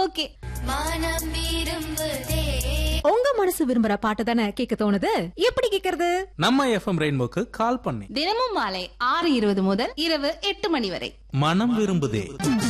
Okay. உங்க மனசு விரும்புற பாட்டு தானே கேட்க தோணுது. எப்படி கேக்குறது? நம்ம எஃப்எம் ரெயின்போக்கு கால் பண்ணி தினமும் மாலை 6:20 முதல் இரவு 8 மணி வரை மனம் விரும்புதே.